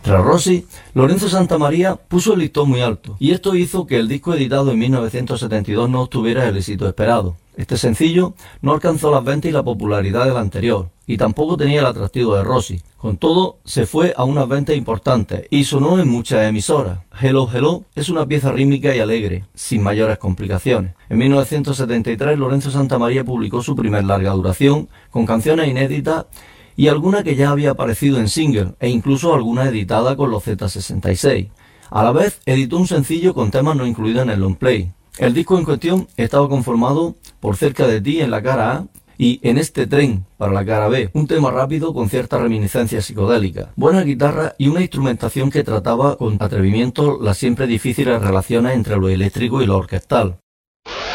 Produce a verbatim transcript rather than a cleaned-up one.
Tras Rossi, Lorenzo Santamaría puso el listón muy alto, y esto hizo que el disco editado en mil novecientos setenta y dos no obtuviera el éxito esperado. Este sencillo no alcanzó las ventas y la popularidad del anterior, y tampoco tenía el atractivo de Rossi. Con todo, se fue a unas ventas importantes y sonó en muchas emisoras. Hello Hello es una pieza rítmica y alegre, sin mayores complicaciones. En mil novecientos setenta y tres, Lorenzo Santamaría publicó su primer larga duración, con canciones inéditas y alguna que ya había aparecido en single, e incluso alguna editada con los Z sesenta y seis. A la vez, editó un sencillo con temas no incluidos en el long play. El disco en cuestión estaba conformado por Cerca de ti en la cara A y En este tren para la cara B, un tema rápido con cierta reminiscencia psicodélica, buena guitarra y una instrumentación que trataba con atrevimiento las siempre difíciles relaciones entre lo eléctrico y lo orquestal.